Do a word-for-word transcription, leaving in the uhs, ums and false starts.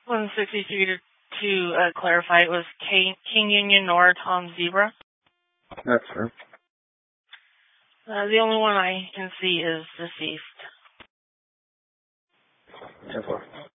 one sixty-three to, to uh, clarify, it was King, King Union Nora Tom Zebra. That's her. Uh, the only one I can see is deceased. ten four.